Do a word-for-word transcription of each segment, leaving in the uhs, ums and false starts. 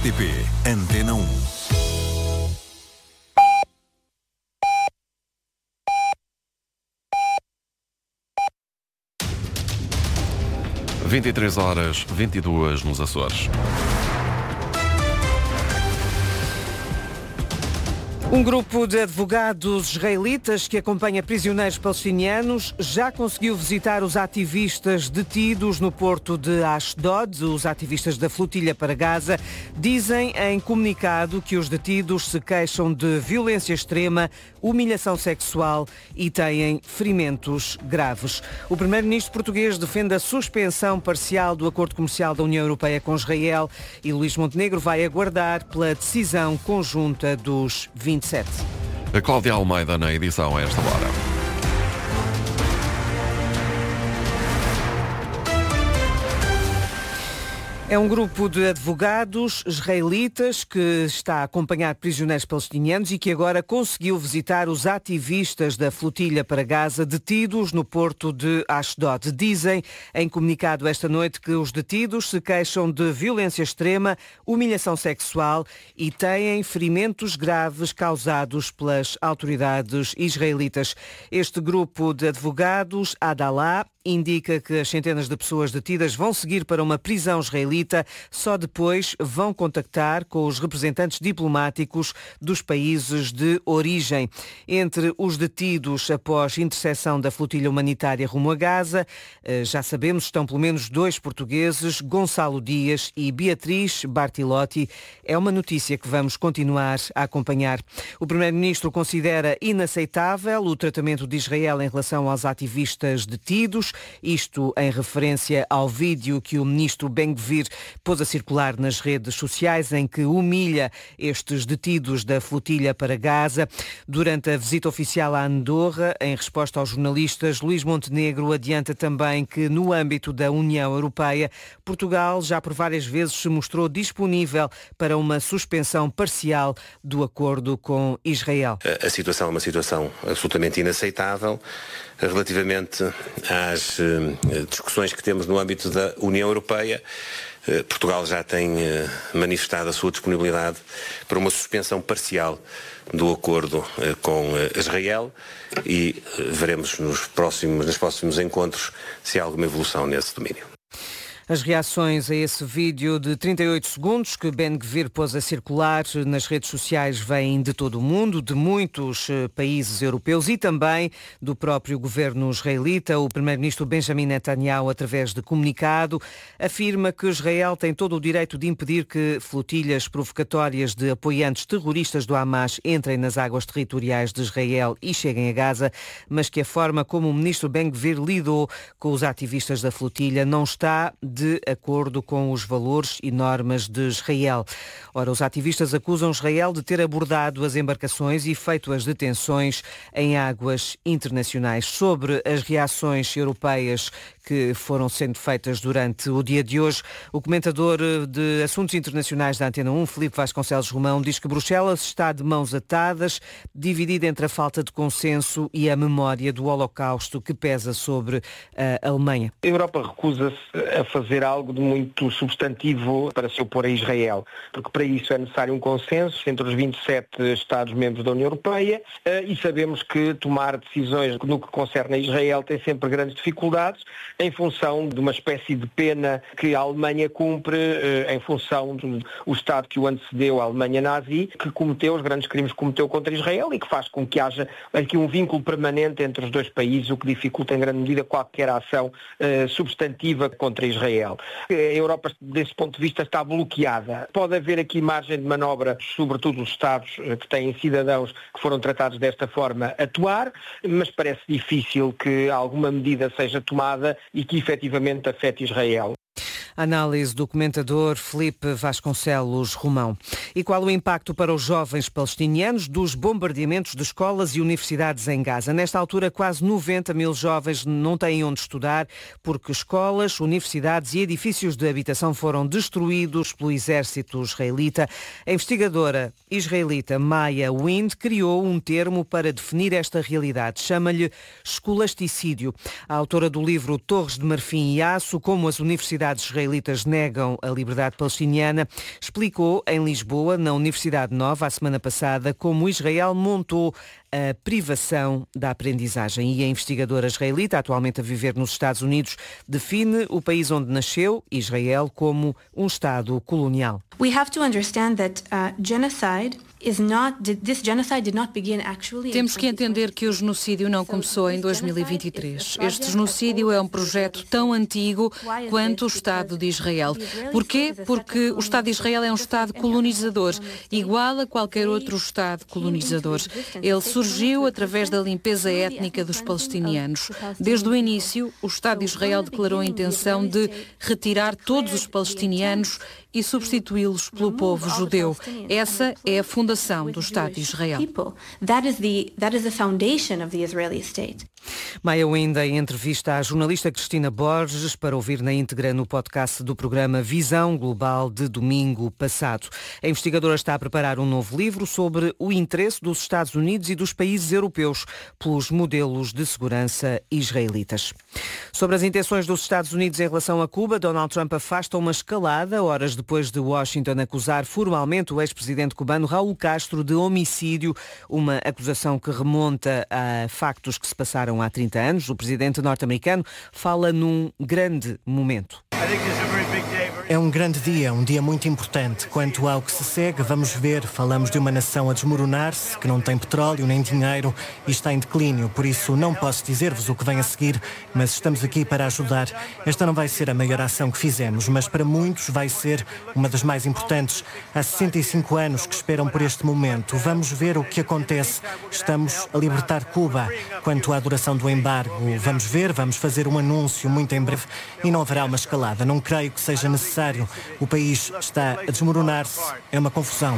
R T P Antena um. vinte e três horas, vinte e duas nos Açores. Um grupo de advogados israelitas que acompanha prisioneiros palestinianos já conseguiu visitar os ativistas detidos no porto de Ashdod. Os ativistas da flotilha para Gaza dizem em comunicado que os detidos se queixam de violência extrema, humilhação sexual e têm ferimentos graves. O primeiro-ministro português defende a suspensão parcial do acordo comercial da União Europeia com Israel e Luís Montenegro vai aguardar pela decisão conjunta dos vinte e sete. A Cláudia Almeida na edição a esta hora. É um grupo de advogados israelitas que está a acompanhar prisioneiros palestinianos e que agora conseguiu visitar os ativistas da flotilha para Gaza detidos no porto de Ashdod. Dizem em comunicado esta noite que os detidos se queixam de violência extrema, humilhação sexual e têm ferimentos graves causados pelas autoridades israelitas. Este grupo de advogados, Adalah, indica que as centenas de pessoas detidas vão seguir para uma prisão israelita, só depois vão contactar com os representantes diplomáticos dos países de origem. Entre os detidos após interseção da flotilha humanitária rumo a Gaza, já sabemos, estão pelo menos dois portugueses, Gonçalo Dias e Beatriz Bartilotti. É uma notícia que vamos continuar a acompanhar. O primeiro-ministro considera inaceitável o tratamento de Israel em relação aos ativistas detidos. Isto em referência ao vídeo que o ministro Ben-Gvir pôs a circular nas redes sociais em que humilha estes detidos da flotilha para Gaza. Durante a visita oficial a Andorra, em resposta aos jornalistas, Luís Montenegro adianta também que no âmbito da União Europeia, Portugal já por várias vezes se mostrou disponível para uma suspensão parcial do acordo com Israel. A situação é uma situação absolutamente inaceitável. Relativamente às discussões que temos no âmbito da União Europeia, Portugal já tem manifestado a sua disponibilidade para uma suspensão parcial do acordo com Israel e veremos nos próximos, nos próximos encontros se há alguma evolução nesse domínio. As reações a esse vídeo de trinta e oito segundos que Ben-Gvir pôs a circular nas redes sociais vêm de todo o mundo, de muitos países europeus e também do próprio governo israelita. O primeiro-ministro Benjamin Netanyahu, através de comunicado, afirma que Israel tem todo o direito de impedir que flotilhas provocatórias de apoiantes terroristas do Hamas entrem nas águas territoriais de Israel e cheguem a Gaza, mas que a forma como o ministro Ben-Gvir lidou com os ativistas da flotilha não está de de acordo com os valores e normas de Israel. Ora, os ativistas acusam Israel de ter abordado as embarcações e feito as detenções em águas internacionais. Sobre as reações europeias que foram sendo feitas durante o dia de hoje, o comentador de Assuntos Internacionais da Antena um, Filipe Vasconcelos Romão, diz que Bruxelas está de mãos atadas, dividida entre a falta de consenso e a memória do Holocausto que pesa sobre a Alemanha. A Europa recusa-se a fazer algo de muito substantivo para se opor a Israel, porque para isso é necessário um consenso entre os vinte e sete Estados-membros da União Europeia e sabemos que tomar decisões no que concerne a Israel tem sempre grandes dificuldades em função de uma espécie de pena que a Alemanha cumpre em função do o Estado que o antecedeu, a Alemanha nazi, que cometeu os grandes crimes que cometeu contra Israel e que faz com que haja aqui um vínculo permanente entre os dois países, o que dificulta em grande medida qualquer ação uh, substantiva contra Israel. A Europa, desse ponto de vista, está bloqueada. Pode haver aqui margem de manobra, sobretudo os Estados que têm cidadãos que foram tratados desta forma, atuar, mas parece difícil que alguma medida seja tomada e que efetivamente afete Israel. Análise do comentador Filipe Vasconcelos Romão. E qual o impacto para os jovens palestinianos dos bombardeamentos de escolas e universidades em Gaza? Nesta altura, quase noventa mil jovens não têm onde estudar porque escolas, universidades e edifícios de habitação foram destruídos pelo exército israelita. A investigadora israelita Maya Wind criou um termo para definir esta realidade. Chama-lhe escolasticídio. A autora do livro Torres de Marfim e Aço, como as universidades israelitas israelitas negam a liberdade palestiniana, explicou em Lisboa, na Universidade Nova, a semana passada, como Israel montou a privação da aprendizagem. E a investigadora israelita, atualmente a viver nos Estados Unidos, define o país onde nasceu, Israel, como um Estado colonial. We have to understand that uh, genocide is not this genocide did not begin actually. Temos que entender que o genocídio não começou em dois mil e vinte e três. Este genocídio é um projeto tão antigo quanto o Estado de Israel. Porquê? Porque o Estado de Israel é um Estado colonizador, igual a qualquer outro Estado colonizador. Ele surgiu através da limpeza étnica dos palestinianos. Desde o início, o Estado de Israel declarou a intenção de retirar todos os palestinianos e substituí-los pelo povo judeu. Essa é a fundação do Estado de Israel. Maia Winda, em entrevista à jornalista Cristina Borges, para ouvir na íntegra no podcast do programa Visão Global de domingo passado. A investigadora está a preparar um novo livro sobre o interesse dos Estados Unidos e dos países europeus pelos modelos de segurança israelitas. Sobre as intenções dos Estados Unidos em relação a Cuba, Donald Trump afasta uma escalada, horas depois de Washington acusar formalmente o ex-presidente cubano Raúl Castro de homicídio, uma acusação que remonta a factos que se passaram há trinta anos. O presidente norte-americano fala num grande momento. É um grande dia, um dia muito importante. Quanto ao que se segue, vamos ver, falamos de uma nação a desmoronar-se, que não tem petróleo nem dinheiro e está em declínio. Por isso não posso dizer-vos o que vem a seguir, mas estamos aqui para ajudar. Esta não vai ser a maior ação que fizemos, mas para muitos vai ser uma das mais importantes. Há sessenta e cinco anos que esperam por este momento. Vamos ver o que acontece. Estamos a libertar Cuba. Quanto à duração do embargo, vamos ver, vamos fazer um anúncio muito em breve e não haverá uma escalada. Não creio que seja necessário. O país está a desmoronar-se. É uma confusão.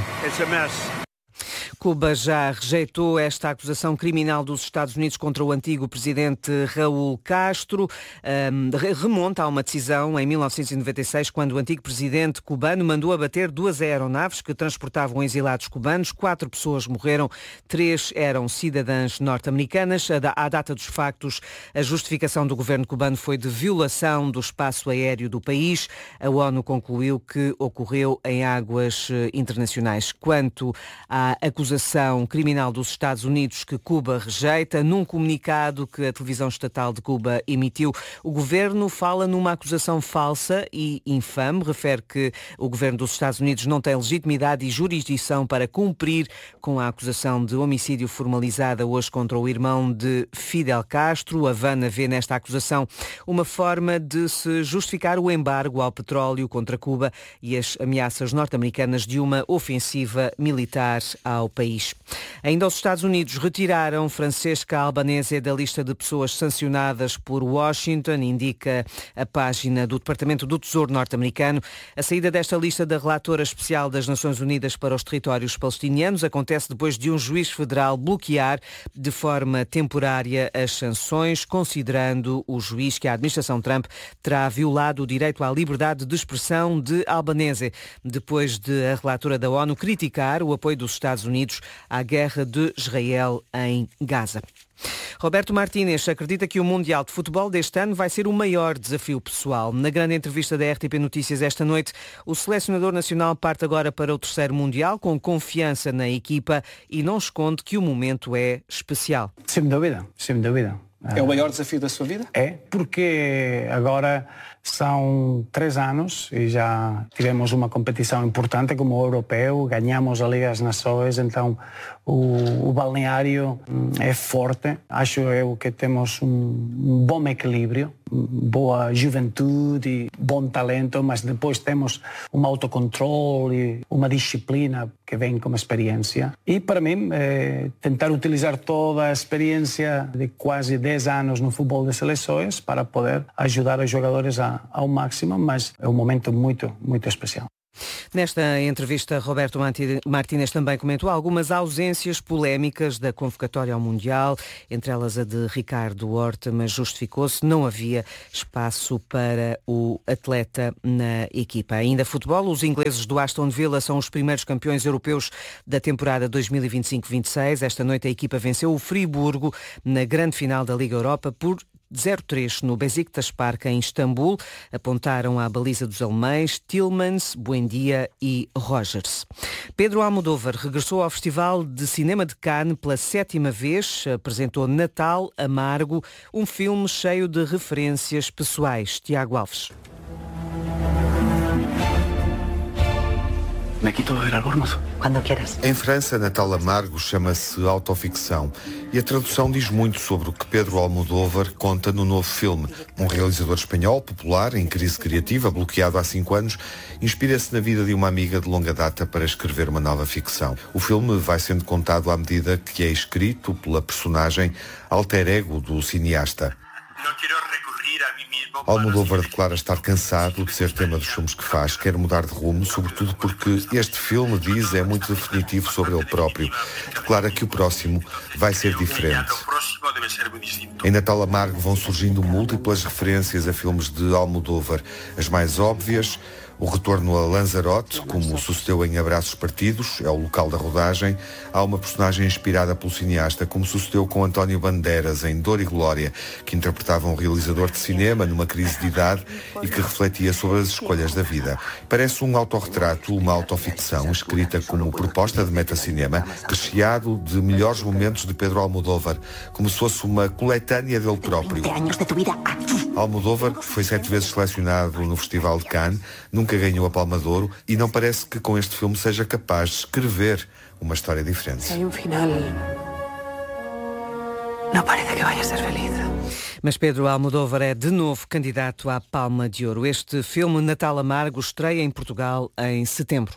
Cuba já rejeitou esta acusação criminal dos Estados Unidos contra o antigo presidente Raúl Castro. Um, remonta a uma decisão em mil novecentos e noventa e seis, quando o antigo presidente cubano mandou abater duas aeronaves que transportavam exilados cubanos. Quatro pessoas morreram, três eram cidadãs norte-americanas. À data dos factos, a justificação do governo cubano foi de violação do espaço aéreo do país. A ONU concluiu que ocorreu em águas internacionais. Quanto à acusação criminal dos Estados Unidos que Cuba rejeita, num comunicado que a televisão estatal de Cuba emitiu, o governo fala numa acusação falsa e infame. Refere que o governo dos Estados Unidos não tem legitimidade e jurisdição para cumprir com a acusação de homicídio formalizada hoje contra o irmão de Fidel Castro. Havana vê nesta acusação uma forma de se justificar o embargo ao petróleo contra Cuba e as ameaças norte-americanas de uma ofensiva militar ao país. Ainda os Estados Unidos retiraram Francesca Albanese da lista de pessoas sancionadas por Washington, indica a página do Departamento do Tesouro norte-americano. A saída desta lista da relatora especial das Nações Unidas para os territórios palestinianos acontece depois de um juiz federal bloquear de forma temporária as sanções, considerando o juiz que a administração Trump terá violado o direito à liberdade de expressão de Albanese, depois de a relatora da ONU criticar o apoio dos Estados Unidos à guerra de Israel em Gaza. Roberto Martínez acredita que o Mundial de Futebol deste ano vai ser o maior desafio pessoal. Na grande entrevista da R T P Notícias esta noite, o selecionador nacional parte agora para o terceiro Mundial com confiança na equipa e não esconde que o momento é especial. Sem dúvida, sem dúvida. É o maior desafio da sua vida? É, porque agora são três anos e já tivemos uma competição importante como o europeu, ganhamos a Liga das Nações, então o, o balneário é forte. Acho eu que temos um, um bom equilíbrio, boa juventude, bom talento, mas depois temos um autocontrole, uma disciplina que vem com a experiência. E para mim, é tentar utilizar toda a experiência de quase dez anos no futebol de seleções para poder ajudar os jogadores a, ao máximo, mas é um momento muito, muito especial. Nesta entrevista, Roberto Martínez também comentou algumas ausências polémicas da convocatória ao Mundial, entre elas a de Ricardo Horta, mas justificou-se, não havia espaço para o atleta na equipa. Ainda futebol, os ingleses do Aston Villa são os primeiros campeões europeus da temporada dois mil e vinte e cinco vinte e seis. Esta noite a equipa venceu o Friburgo na grande final da Liga Europa por zero três no Beşiktaş Park, em Istambul. Apontaram à baliza dos alemães Tielemans, Buendia e Rogers. Pedro Almodóvar regressou ao Festival de Cinema de Cannes pela sétima vez. Apresentou Natal Amargo, um filme cheio de referências pessoais. Tiago Alves. Me quito el albornoz. Quando quieras. Em França, Natal Amargo chama-se autoficção e a tradução diz muito sobre o que Pedro Almodóvar conta no novo filme. Um realizador espanhol, popular, em crise criativa, bloqueado há cinco anos, inspira-se na vida de uma amiga de longa data para escrever uma nova ficção. O filme vai sendo contado à medida que é escrito pela personagem alter ego do cineasta. Almodóvar declara estar cansado de ser tema dos filmes que faz, quer mudar de rumo, sobretudo porque este filme, diz, é muito definitivo sobre ele próprio. Declara que o próximo vai ser diferente. Em Natal Amargo vão surgindo múltiplas referências a filmes de Almodóvar. As mais óbvias: o retorno a Lanzarote, como sucedeu em Abraços Partidos, é o local da rodagem. Há uma personagem inspirada pelo cineasta, como sucedeu com António Bandeiras em Dor e Glória, que interpretava um realizador de cinema numa crise de idade e que refletia sobre as escolhas da vida. Parece um autorretrato, uma autoficção, escrita como proposta de metacinema, recheado de melhores momentos de Pedro Almodóvar, como se fosse uma coletânea dele próprio. Almodóvar foi sete vezes selecionado no Festival de Cannes, nunca ganhou a Palma de Ouro e não parece que com este filme seja capaz de escrever uma história diferente. Se hay un final, no parece que vaya a ser feliz. Mas Pedro Almodóvar é de novo candidato à Palma de Ouro. Este filme, Natal Amargo, estreia em Portugal em setembro.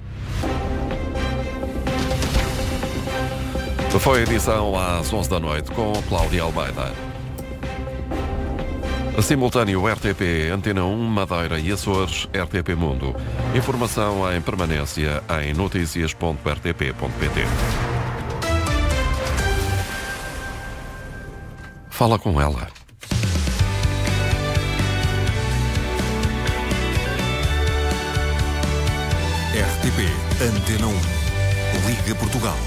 Foi a edição às onze da noite com Cláudia Almeida. Simultâneo R T P, Antena um, Madeira e Açores, R T P Mundo. Informação em permanência em noticias ponto r t p ponto p t. Fala com ela. R T P, Antena um, Liga Portugal.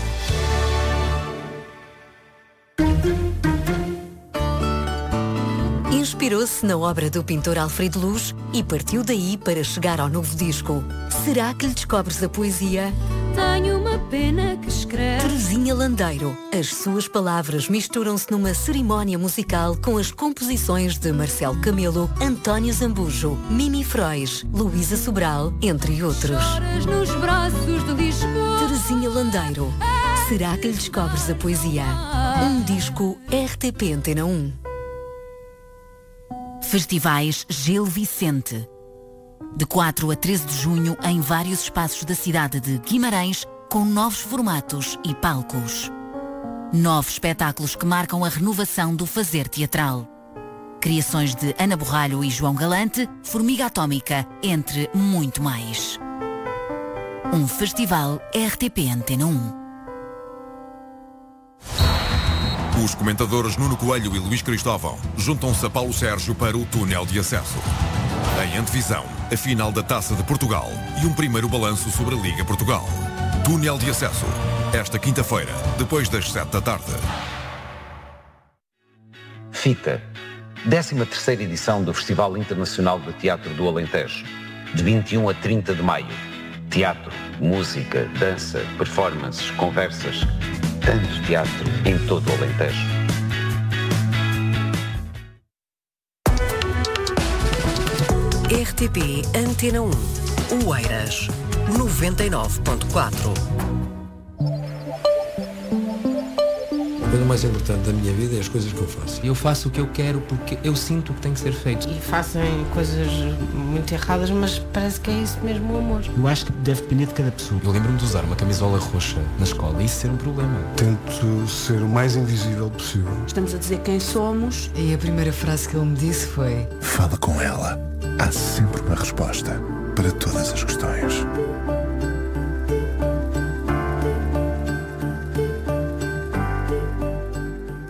Inspirou-se na obra do pintor Alfredo Luz e partiu daí para chegar ao novo disco. Será que lhe descobres a poesia? Tenho uma pena que escreve. Terezinha Landeiro. As suas palavras misturam-se numa cerimónia musical com as composições de Marcelo Camelo, António Zambujo, Mimi Frois, Luísa Sobral, entre outros. Choras nos braços de Lisboa. Terezinha Landeiro. Será que lhe descobres a poesia? Um disco R T P Antena um. Festivais Gelo Vicente. De quatro a treze de junho, em vários espaços da cidade de Guimarães, com novos formatos e palcos. Novos espetáculos que marcam a renovação do fazer teatral. Criações de Ana Borralho e João Galante, Formiga Atómica, entre muito mais. Um festival R T P Antena um. Os comentadores Nuno Coelho e Luís Cristóvão juntam-se a Paulo Sérgio para o túnel de acesso. Em antevisão, a final da Taça de Portugal e um primeiro balanço sobre a Liga Portugal. Túnel de acesso, esta quinta-feira, depois das sete da tarde. FITA, décima terceira edição do Festival Internacional de Teatro do Alentejo, de vinte e um a trinta de maio. Teatro, música, dança, performances, conversas, tanto teatro em todo o Alentejo. R T P Antena um, Oeiras, noventa e nove ponto quatro. A coisa mais importante da minha vida é as coisas que eu faço. Eu faço o que eu quero porque eu sinto que tem que ser feito. E fazem coisas muito erradas, mas parece que é isso mesmo o amor. Eu acho que deve depender de cada pessoa. Eu lembro-me de usar uma camisola roxa na escola e isso ser um problema. Tento ser o mais invisível possível. Estamos a dizer quem somos. E a primeira frase que ele me disse foi: fala com ela. Há sempre uma resposta para todas as questões.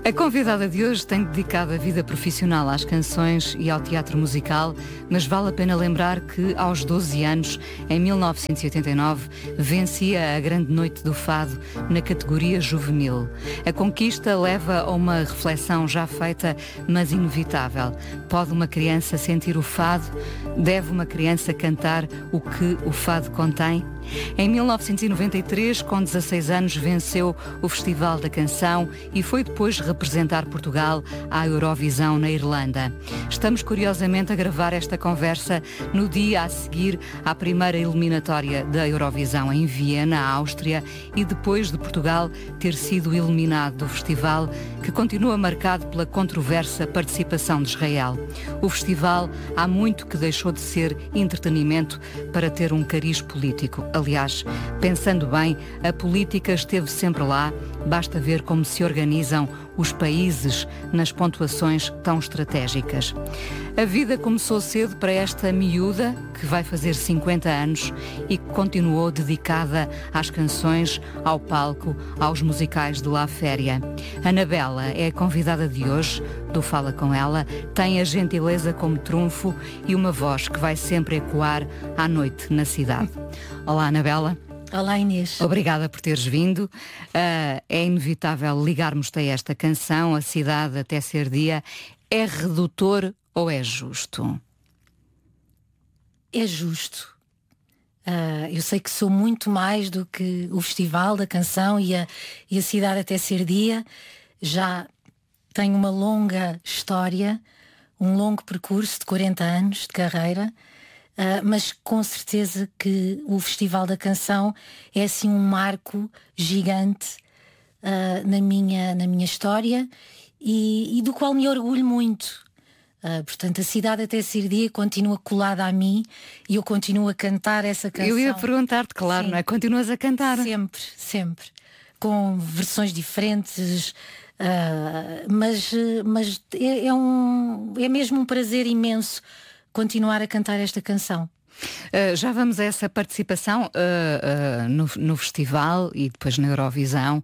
A convidada de hoje tem dedicado a vida profissional às canções e ao teatro musical, mas vale a pena lembrar que aos doze anos, em mil novecentos e oitenta e nove, vencia a Grande Noite do Fado na categoria juvenil. A conquista leva a uma reflexão já feita, mas inevitável. Pode uma criança sentir o fado? Deve uma criança cantar o que o fado contém? Em mil novecentos e noventa e três, com dezasseis anos, venceu o Festival da Canção e foi depois representar Portugal à Eurovisão na Irlanda. Estamos curiosamente a gravar esta conversa no dia a seguir à primeira eliminatória da Eurovisão em Viena, Áustria, e depois de Portugal ter sido eliminado do festival, que continua marcado pela controversa participação de Israel. O festival há muito que deixou de ser entretenimento para ter um cariz político. Aliás, pensando bem, a política esteve sempre lá, basta ver como se organizam os países nas pontuações tão estratégicas. A vida começou cedo para esta miúda, que vai fazer cinquenta anos e que continuou dedicada às canções, ao palco, aos musicais de La Féria. Anabela é a convidada de hoje do Fala Com Ela, tem a gentileza como trunfo e uma voz que vai sempre ecoar à noite na cidade. Olá, Anabela. Olá, Inês. Obrigada por teres vindo. Uh, é inevitável ligarmos-te a esta canção, A Cidade Até Ser Dia. É redutor ou é justo? É justo. Uh, eu sei que sou muito mais do que o Festival da Canção e a, e a Cidade Até Ser Dia. Já tenho uma longa história, um longo percurso de quarenta anos de carreira. Uh, mas com certeza que o Festival da Canção é assim um marco gigante uh, na, minha, na minha história e, e do qual me orgulho muito. Uh, portanto, A Cidade Até Ser Dia continua colada a mim e eu continuo a cantar essa canção. Eu ia perguntar-te, claro, Sim. não é? Continuas a cantar? Sempre, sempre. Com versões diferentes, uh, mas, mas é, é, um, é mesmo um prazer imenso continuar a cantar esta canção. Uh, já vamos a essa participação uh, uh, no, no festival e depois na Eurovisão,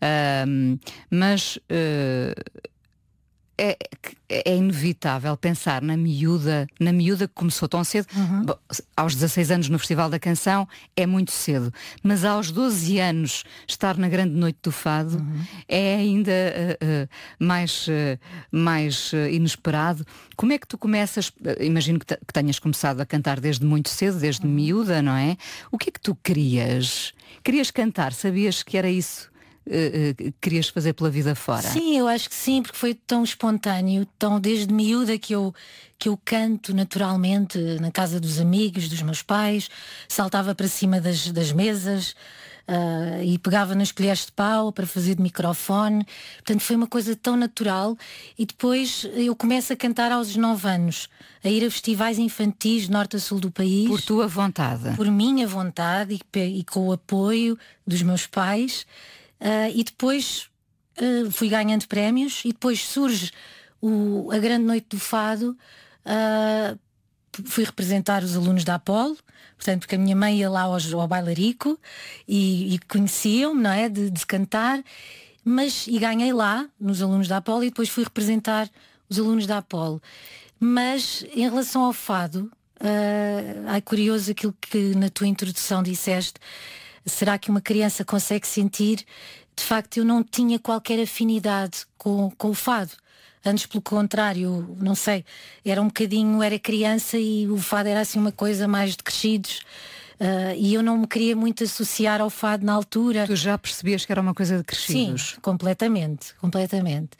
uh, mas uh, é, é inevitável pensar na miúda, na miúda que começou tão cedo. Uhum. Bom, aos dezasseis anos no Festival da Canção é muito cedo, mas aos doze anos estar na Grande Noite do Fado uhum. é ainda uh, uh, mais, uh, mais uh, inesperado. Como é que tu começas? Imagino que, que tenhas começado a cantar desde muito cedo, desde uhum. miúda, não é? O que é que tu querias? Querias cantar? Sabias que era isso? Uh, uh, querias fazer pela vida fora? Sim, eu acho que sim, porque foi tão espontâneo, tão desde miúda que eu, que eu canto naturalmente na casa dos amigos, dos meus pais, saltava para cima das, das mesas uh, e pegava nas colheres de pau para fazer de microfone. Portanto, foi uma coisa tão natural. E depois eu começo a cantar aos nove anos, a ir a festivais infantis de norte a sul do país. Por tua vontade? Por minha vontade e, e com o apoio dos meus pais. Uh, e depois uh, fui ganhando prémios e depois surge o, a Grande Noite do Fado. Uh, fui representar os alunos da Apolo, portanto, porque a minha mãe ia lá ao, ao bailarico e, e conheciam-me, não é, de, de cantar, mas e ganhei lá nos alunos da Apolo e depois fui representar os alunos da Apolo. Mas em relação ao fado, uh, é curioso aquilo que na tua introdução disseste. Será que uma criança consegue sentir? De facto, eu não tinha qualquer afinidade com, com o fado. Antes, pelo contrário, não sei, era um bocadinho, era criança e o fado era assim uma coisa mais de crescidos. Uh, e eu não me queria muito associar ao fado na altura. Tu já percebias que era uma coisa de crescidos? Sim, completamente, completamente.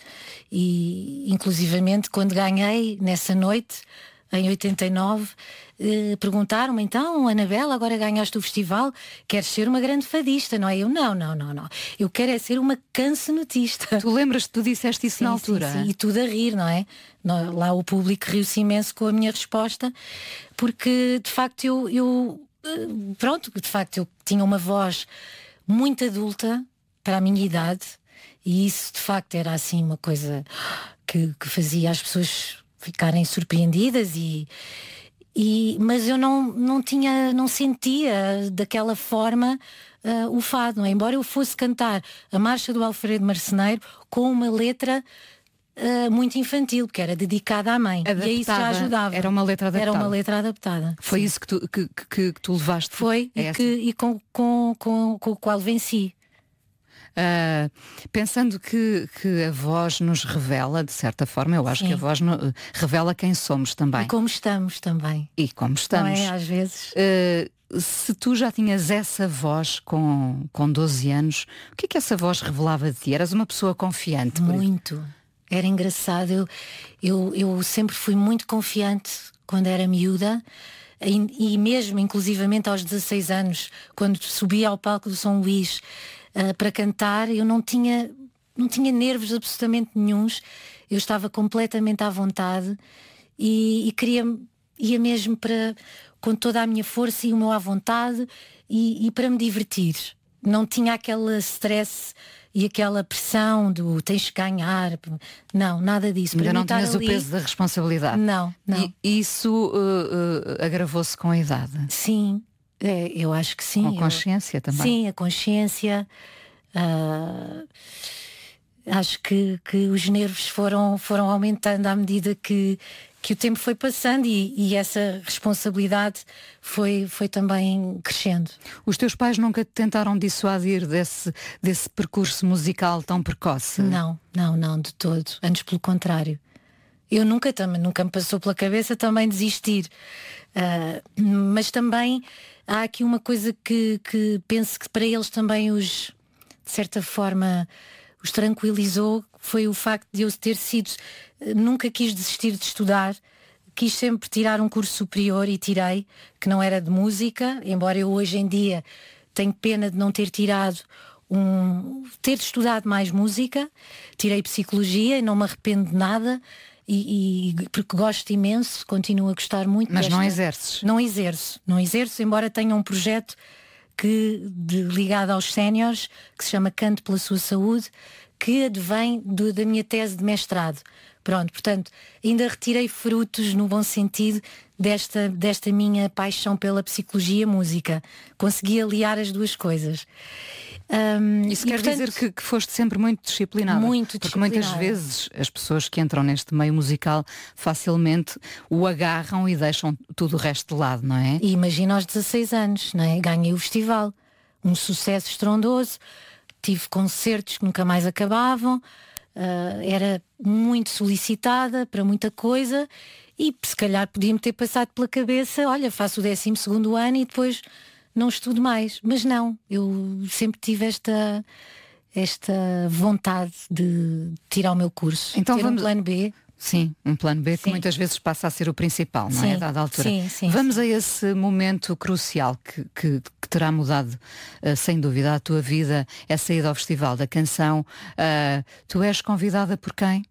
E, inclusivamente, quando ganhei nessa noite, em oitenta e nove, eh, perguntaram-me então, Anabela, agora ganhaste o festival, queres ser uma grande fadista, não é? Eu, não, não, não, não. Eu quero é ser uma cancionetista. Tu lembras que tu disseste isso sim, na altura? Sim, sim, e tudo a rir, não é? Lá o público riu-se imenso com a minha resposta, porque de facto eu, eu, pronto, de facto eu tinha uma voz muito adulta para a minha idade e isso de facto era assim uma coisa que, que fazia as pessoas ficarem surpreendidas e, E, mas eu não, não tinha, não sentia daquela forma uh, o fado, não é? Embora eu fosse cantar a marcha do Alfredo Marceneiro com uma letra uh, muito infantil, porque era dedicada à mãe. Adaptada. E aí isso já ajudava. Era uma letra adaptada. Era uma letra adaptada. Foi sim. isso que tu, que, que, que tu levaste? Foi, e, que, e com, com, com, com o qual venci. Uh, pensando que, que a voz nos revela, de certa forma, eu acho Sim. que a voz no, revela quem somos também. E como estamos também. E como estamos. Não é, às vezes. Uh, se tu já tinhas essa voz com, com doze anos, o que é que essa voz revelava de ti? Eras uma pessoa confiante? Muito. Era engraçado. Eu, eu, eu sempre fui muito confiante quando era miúda. E, e mesmo, inclusivamente, aos dezasseis anos, quando subia ao palco do São Luís Uh, para cantar, eu não tinha não tinha nervos absolutamente nenhuns, eu estava completamente à vontade e, e queria, ia mesmo para, com toda a minha força e o meu à vontade e, e para me divertir. Não tinha aquele stress e aquela pressão do tens que ganhar, não, nada disso. Ainda para não mim, tinhas ali... o peso da responsabilidade? Não, não. E isso uh, uh, agravou-se com a idade? Sim. É, eu acho que sim. Com consciência eu, também. Sim, a consciência. Uh, acho que, que os nervos foram, foram aumentando à medida que, que o tempo foi passando e, e essa responsabilidade foi, foi também crescendo. Os teus pais nunca te tentaram dissuadir desse, desse percurso musical tão precoce? Não, não, não, de todo. Antes pelo contrário. Eu nunca, também, nunca me passou pela cabeça também desistir. Uh, mas também há aqui uma coisa que, que penso que para eles também os, de certa forma, os tranquilizou, foi o facto de eu ter sido, nunca quis desistir de estudar, quis sempre tirar um curso superior e tirei, que não era de música, embora eu hoje em dia tenho pena de não ter tirado um, ter estudado mais música, tirei psicologia e não me arrependo de nada. E, e porque gosto imenso, continuo a gostar muito. Mas desta... não exerces? Não exerço, não exerço, embora tenha um projeto que, de, ligado aos séniores, que se chama Canto pela Sua Saúde, que advém do, da minha tese de mestrado. Pronto, portanto, ainda retirei frutos, no bom sentido, desta, desta minha paixão pela psicologia e música. Consegui aliar as duas coisas. Um, Isso quer portanto, dizer que, que foste sempre muito disciplinada? Muito Porque disciplinada. muitas vezes as pessoas que entram neste meio musical facilmente o agarram e deixam tudo o resto de lado, não é? E imagina aos dezasseis anos, não é? Ganhei o festival, um sucesso estrondoso, tive concertos que nunca mais acabavam, uh, era muito solicitada para muita coisa e se calhar podia-me ter passado pela cabeça, olha, faço o décimo segundo ano e depois não estudo mais, mas não, eu sempre tive esta, esta vontade de tirar o meu curso, então ter vamos... um plano B. Sim, um plano B que sim. muitas vezes passa a ser o principal, não sim, é? A dada altura. Sim, sim, vamos sim. a esse momento crucial que, que, que terá mudado, uh, sem dúvida, a tua vida, essa ida ao Festival da Canção. Uh, tu és convidada por quem?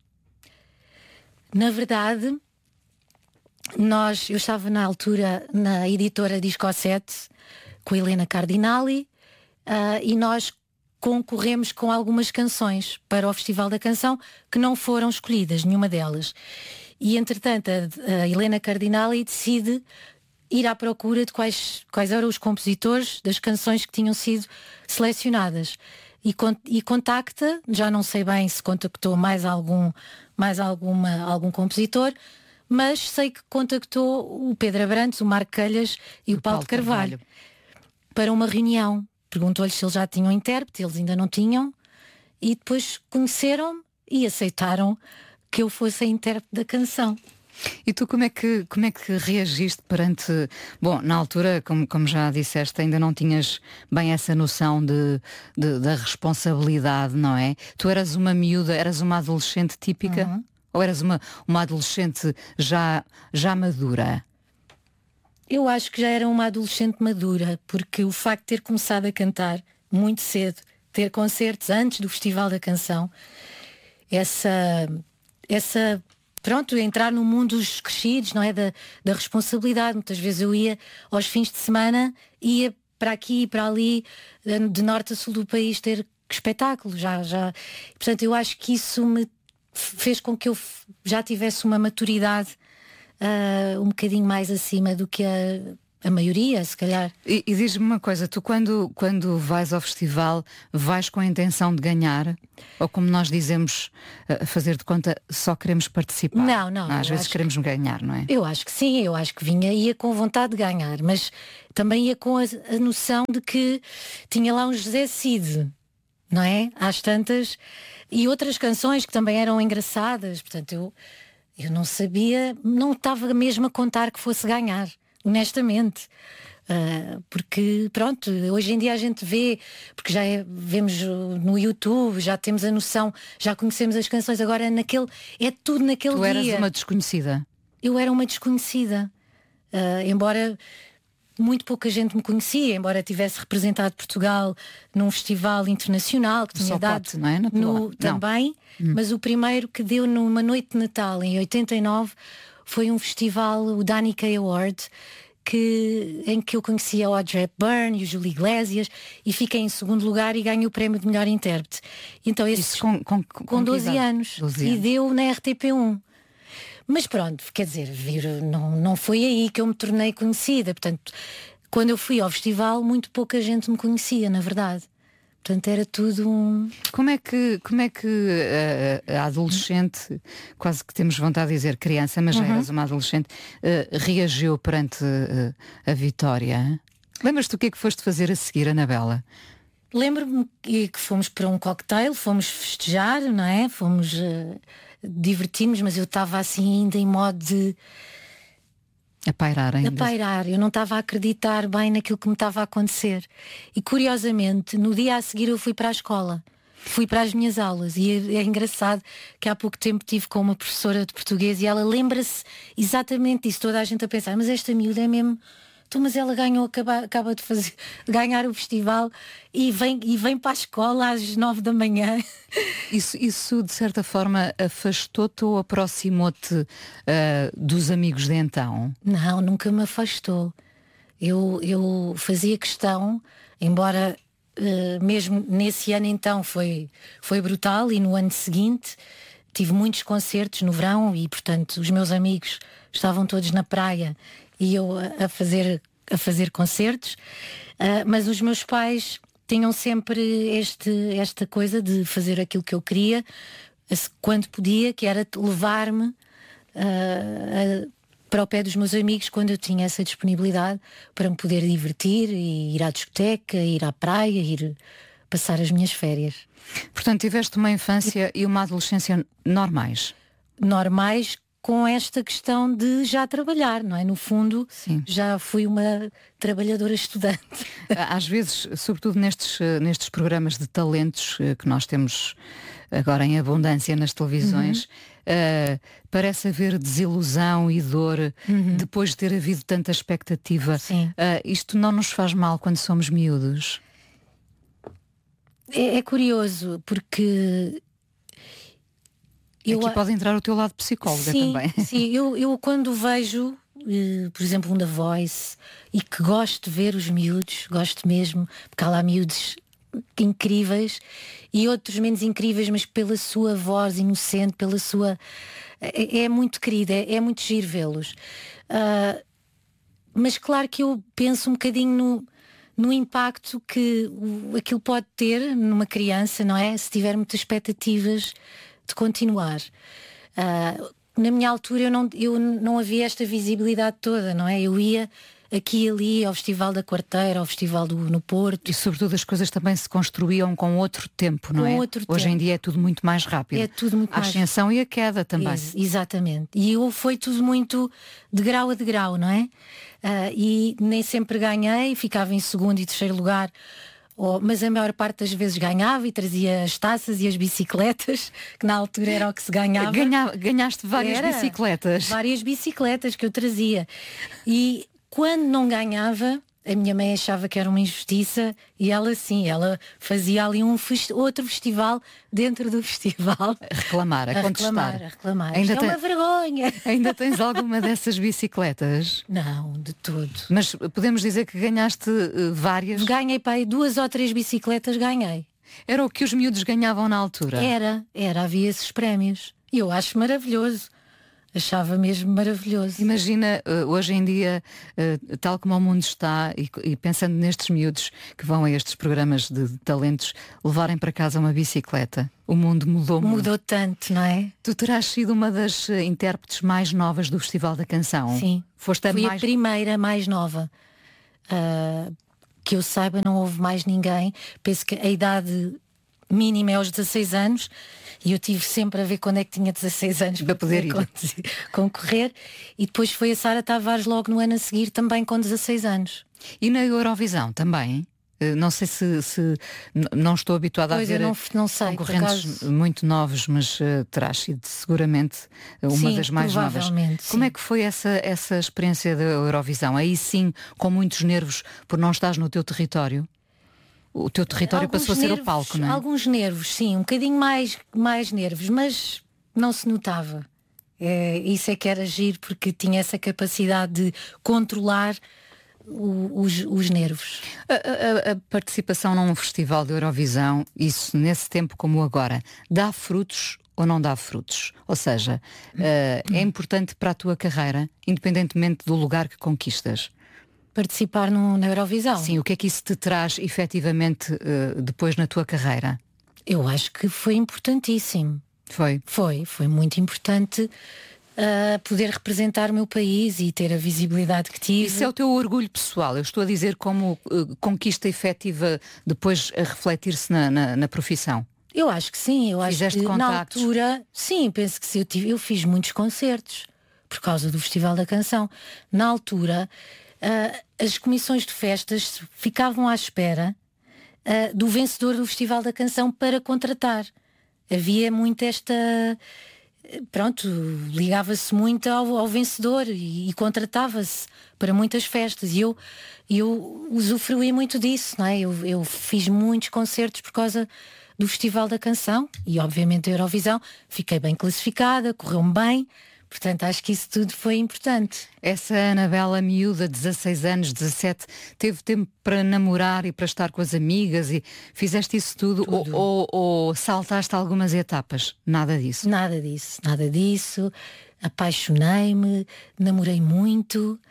Na verdade, nós, eu estava na altura na editora Disco sete, com a Helena Cardinali, uh, e nós concorremos com algumas canções para o Festival da Canção que não foram escolhidas, nenhuma delas. E entretanto a, a Helena Cardinali decide ir à procura de quais, quais eram os compositores das canções que tinham sido selecionadas. E, con e contacta, já não sei bem se contactou mais algum, mais alguma, algum compositor, mas sei que contactou o Pedro Abrantes, o Marco Calhas e o, o Paulo, Paulo de Carvalho, Carvalho para uma reunião. Perguntou-lhes se eles já tinham intérprete, eles ainda não tinham, e depois conheceram-me e aceitaram que eu fosse a intérprete da canção. E tu como é que, como é que reagiste perante... Bom, na altura, como, como já disseste, ainda não tinhas bem essa noção de, de, da responsabilidade, não é? Tu eras uma miúda, eras uma adolescente típica? Uhum. Ou eras uma, uma adolescente já, já madura? Eu acho que já era uma adolescente madura, porque o facto de ter começado a cantar muito cedo, ter concertos antes do Festival da Canção, essa... essa pronto, entrar no mundo dos crescidos, não é? Da, da responsabilidade. Muitas vezes eu ia aos fins de semana, ia para aqui e para ali, de norte a sul do país, ter espetáculo. Já, já. Portanto, eu acho que isso me fez com que eu já tivesse uma maturidade uh, um bocadinho mais acima do que a, a maioria, se calhar. E, e diz-me uma coisa, tu quando, quando vais ao festival, vais com a intenção de ganhar? Ou como nós dizemos, uh, fazer de conta, só queremos participar? Não, não. Às vezes queremos que... ganhar, não é? Eu acho que sim, eu acho que vinha, ia com vontade de ganhar, mas também ia com a, a noção de que tinha lá um José Cid, não é? Às tantas, e outras canções que também eram engraçadas, portanto eu, eu não sabia, não estava mesmo a contar que fosse ganhar, honestamente. Uh, porque pronto, hoje em dia a gente vê, porque já é, vemos no YouTube, já temos a noção, já conhecemos as canções, agora naquele, é tudo naquele tu dia. Tu eras uma desconhecida? Eu era uma desconhecida, uh, embora muito pouca gente me conhecia, embora tivesse representado Portugal num festival internacional que tinha dado pote, não é? Na no, também, hum. mas o primeiro que deu numa noite de Natal em oitenta e nove foi um festival, o Danica Award, que, em que eu conhecia a Audrey Hepburn e o Júlio Iglesias e fiquei em segundo lugar e ganhei o prémio de melhor intérprete. Então esse Isso com, com, com, com doze anos, doze anos e deu na R T P um. Mas pronto, quer dizer, vir, não, não foi aí que eu me tornei conhecida. Portanto, quando eu fui ao festival, muito pouca gente me conhecia, na verdade. Portanto, era tudo um... Como é que, como é que uh, a adolescente, quase que temos vontade de dizer criança, mas já uhum. eras uma adolescente, uh, reagiu perante uh, a vitória? Lembras-te o que é que foste fazer a seguir, Anabela? Lembro-me que fomos para um cocktail, fomos festejar, não é? Fomos... Uh... divertimos, mas eu estava assim ainda em modo de a pairar ainda. A pairar, eu não estava a acreditar bem naquilo que me estava a acontecer. E curiosamente, no dia a seguir eu fui para a escola, fui para as minhas aulas e é, é engraçado que há pouco tempo tive com uma professora de português e ela lembra-se exatamente disso, toda a gente a pensar, mas esta miúda é mesmo... Então, mas ela ganhou, acaba, acaba de fazer, ganhar o festival e vem, e vem para a escola às nove da manhã. Isso, isso de certa forma afastou-te ou aproximou-te uh, dos amigos de então? Não, nunca me afastou. Eu, eu fazia questão, embora uh, mesmo nesse ano então foi, foi brutal e no ano seguinte tive muitos concertos no verão e portanto os meus amigos estavam todos na praia e eu a fazer, a fazer concertos, uh, mas os meus pais tinham sempre este, esta coisa de fazer aquilo que eu queria, quando podia, que era levar-me uh, para o pé dos meus amigos quando eu tinha essa disponibilidade para me poder divertir e ir à discoteca, ir à praia, ir passar as minhas férias. Portanto, tiveste uma infância e uma adolescência normais? Normais, com esta questão de já trabalhar, não é? No fundo, sim, já fui uma trabalhadora estudante. Às vezes, sobretudo nestes, nestes programas de talentos que nós temos agora em abundância nas televisões, uhum. uh, parece haver desilusão e dor uhum. depois de ter havido tanta expectativa. Sim. Uh, isto não nos faz mal quando somos miúdos? É, é curioso, porque... Eu, Aqui pode entrar o teu lado psicóloga sim, também. Sim, eu, eu quando vejo, uh, por exemplo, um The Voice, e que gosto de ver os miúdos, gosto mesmo, porque há lá miúdos incríveis e outros menos incríveis, mas pela sua voz inocente, pela sua... É, é muito querido, é, é muito giro vê-los. Uh, mas claro que eu penso um bocadinho no, no impacto que o, aquilo pode ter numa criança, não é? Se tiver muitas expectativas de continuar. Uh, na minha altura eu não, eu não havia esta visibilidade toda, não é? Eu ia aqui e ali ao Festival da Quarteira, ao Festival do, no Porto. E sobretudo as coisas também se construíam com outro tempo, não com é? Outro Hoje tempo. em dia é tudo muito mais rápido. É tudo muito a mais... ascensão e a queda também. Ex exatamente. E eu foi tudo muito de grau a de grau, não é? Uh, e nem sempre ganhei, ficava em segundo e terceiro lugar. Oh, mas a maior parte das vezes ganhava e trazia as taças e as bicicletas, que na altura era o que se ganhava. Ganha, ganhaste várias era, bicicletas. Várias bicicletas que eu trazia. E quando não ganhava, a minha mãe achava que era uma injustiça e ela sim, ela fazia ali um festi outro festival dentro do festival. A reclamar, a, a contestar. Reclamar, a reclamar. Ainda Isto tem... é uma vergonha. Ainda tens alguma dessas bicicletas? Não, de todo. Mas podemos dizer que ganhaste uh, várias? Ganhei, pai, duas ou três bicicletas ganhei. Era o que os miúdos ganhavam na altura? Era, era, havia esses prémios. E eu acho maravilhoso. Achava mesmo maravilhoso. Imagina, hoje em dia, tal como o mundo está, e, e pensando nestes miúdos que vão a estes programas de, de talentos, levarem para casa uma bicicleta. O mundo mudou muito. Mudou tanto, não é? Tu terás sido uma das intérpretes mais novas do Festival da Canção. Sim. Foste a Fui mais... a primeira mais nova. Uh, que eu saiba, não houve mais ninguém. Penso que a idade mínima é aos dezasseis anos. E eu tive sempre a ver quando é que tinha dezasseis anos para poder ir concorrer. E depois foi a Sara Tavares logo no ano a seguir, também com dezasseis anos. E na Eurovisão também? Não sei se, se não estou habituada pois a ver não, não sei, concorrentes muito novos, mas uh, terás sido seguramente uma sim, das mais novas. Sim. Como é que foi essa, essa experiência da Eurovisão? Aí sim, com muitos nervos por não estares no teu território? O teu território alguns passou a ser nervos, o palco, não é? Alguns nervos, sim, um bocadinho mais, mais nervos, mas não se notava. É, isso é que era giro, porque tinha essa capacidade de controlar o, os, os nervos. A, a, a participação num festival de Eurovisão, isso nesse tempo como agora, dá frutos ou não dá frutos? Ou seja, uh, é importante para a tua carreira, independentemente do lugar que conquistas? Participar no, na Eurovisão. Sim, o que é que isso te traz efetivamente uh, depois na tua carreira? Eu acho que foi importantíssimo. Foi? Foi, foi muito importante uh, poder representar o meu país e ter a visibilidade que tive. Isso é o teu orgulho pessoal, eu estou a dizer como uh, conquista efetiva depois a refletir-se na, na, na profissão. Eu acho que sim, eu Fizeste acho que contactos? Na altura, sim, penso que sim, eu, tive, eu fiz muitos concertos por causa do Festival da Canção. Na altura... Uh, as comissões de festas ficavam à espera uh, do vencedor do Festival da Canção para contratar. Havia muito esta... Pronto, ligava-se muito ao, ao vencedor e, e contratava-se para muitas festas. E eu, eu usufruí muito disso, não é? Eu, eu fiz muitos concertos por causa do Festival da Canção e, obviamente, a Eurovisão. Fiquei bem classificada, correu-me bem. Portanto, acho que isso tudo foi importante. Essa Anabela miúda, dezasseis anos, dezassete, teve tempo para namorar e para estar com as amigas e fizeste isso tudo, tudo. Ou, ou, ou saltaste algumas etapas? Nada disso? Nada disso, nada disso. Apaixonei-me, namorei muito,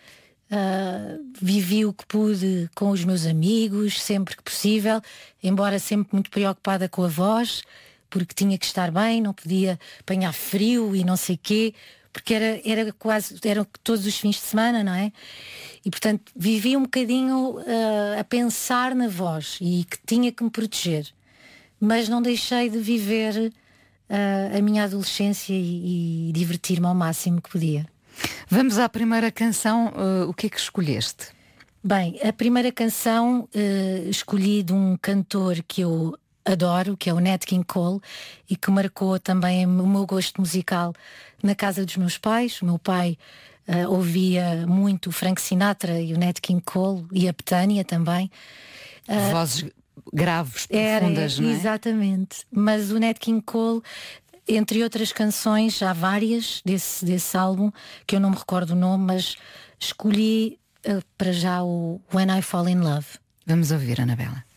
uh, vivi o que pude com os meus amigos, sempre que possível, embora sempre muito preocupada com a voz, porque tinha que estar bem, não podia apanhar frio e não sei quê. Porque era, era quase, eram todos os fins de semana, não é? E portanto vivi um bocadinho uh, a pensar na voz e que tinha que me proteger. Mas não deixei de viver uh, a minha adolescência e, e divertir-me ao máximo que podia. Vamos à primeira canção, uh, o que é que escolheste? Bem, a primeira canção uh, escolhi de um cantor que eu adoro, que é o Nat King Cole, e que marcou também o meu gosto musical na casa dos meus pais. O meu pai uh, ouvia muito o Frank Sinatra e o Nat King Cole e a Betânia também. Uh, Vozes graves, era, profundas, não é? Exatamente. Mas o Nat King Cole, entre outras canções, há várias desse, desse álbum, que eu não me recordo o nome, mas escolhi uh, para já o When I Fall in Love. Vamos ouvir, Anabela.